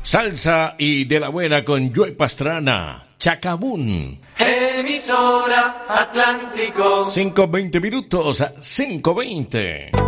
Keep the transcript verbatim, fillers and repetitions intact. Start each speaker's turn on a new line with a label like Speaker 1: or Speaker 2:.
Speaker 1: Salsa y de la buena con Joe Pastrana, Chacabún.
Speaker 2: Emisora Atlántico.
Speaker 1: cinco veinte minutos, cinco veinte.